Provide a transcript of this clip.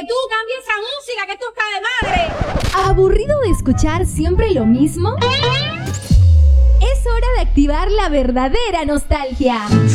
tú cambies esa música, que esto está de madre. ¿Aburrido de escuchar siempre lo mismo? Es hora de activar la verdadera nostalgia.